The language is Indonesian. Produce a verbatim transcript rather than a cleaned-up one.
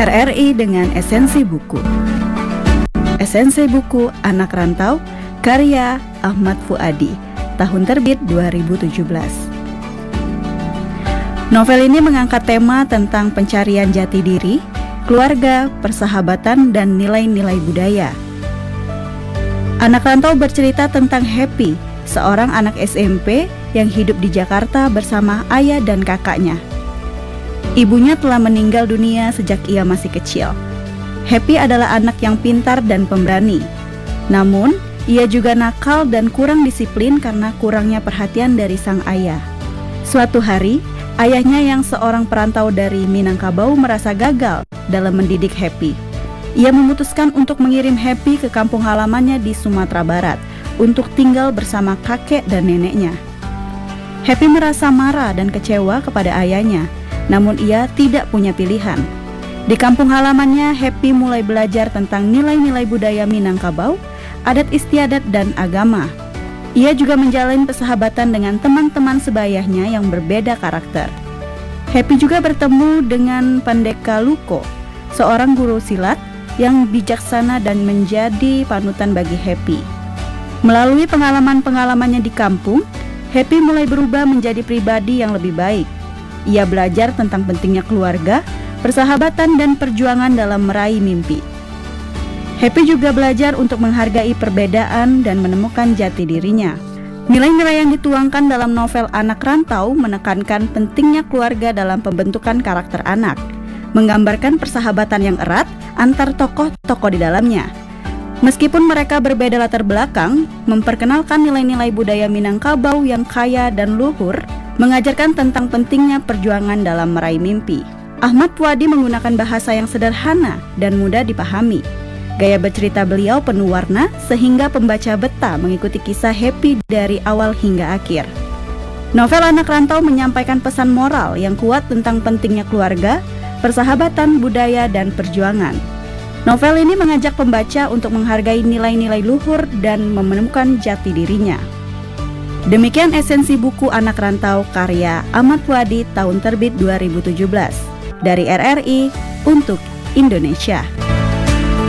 R R I dengan esensi buku. Esensi buku Anak Rantau, karya Ahmad Fuadi, tahun terbit dua ribu tujuh belas. Novel ini mengangkat tema tentang pencarian jati diri, keluarga, persahabatan, dan nilai-nilai budaya. Anak Rantau bercerita tentang Happy, seorang anak S M P yang hidup di Jakarta bersama ayah dan kakaknya. Ibunya telah meninggal dunia sejak ia masih kecil. Happy adalah anak yang pintar dan pemberani. Namun, ia juga nakal dan kurang disiplin karena kurangnya perhatian dari sang ayah. Suatu hari, ayahnya yang seorang perantau dari Minangkabau merasa gagal dalam mendidik Happy. Ia memutuskan untuk mengirim Happy ke kampung halamannya di Sumatera Barat untuk tinggal bersama kakek dan neneknya. Happy merasa marah dan kecewa kepada ayahnya, namun ia tidak punya pilihan. Di kampung halamannya, Happy mulai belajar tentang nilai-nilai budaya Minangkabau, adat istiadat, dan agama. Ia juga menjalin persahabatan dengan teman-teman sebayahnya yang berbeda karakter. Happy juga bertemu dengan Pandeka Luko, seorang guru silat yang bijaksana dan menjadi panutan bagi Happy. Melalui pengalaman-pengalamannya di kampung, Happy mulai berubah menjadi pribadi yang lebih baik. Ia belajar tentang pentingnya keluarga, persahabatan, dan perjuangan dalam meraih mimpi. Happy juga belajar untuk menghargai perbedaan dan menemukan jati dirinya. Nilai-nilai yang dituangkan dalam novel Anak Rantau menekankan pentingnya keluarga dalam pembentukan karakter anak, menggambarkan persahabatan yang erat antar tokoh-tokoh di dalamnya. Meskipun mereka berbeda latar belakang, memperkenalkan nilai-nilai budaya Minangkabau yang kaya dan luhur, mengajarkan tentang pentingnya perjuangan dalam meraih mimpi. Ahmad Fuadi menggunakan bahasa yang sederhana dan mudah dipahami. Gaya bercerita beliau penuh warna sehingga pembaca betah mengikuti kisah Happy dari awal hingga akhir. Novel Anak Rantau menyampaikan pesan moral yang kuat tentang pentingnya keluarga, persahabatan, budaya, dan perjuangan. Novel ini mengajak pembaca untuk menghargai nilai-nilai luhur dan menemukan jati dirinya. Demikian esensi buku Anak Rantau karya Ahmad Fuadi tahun terbit dua ribu tujuh belas dari R R I untuk Indonesia.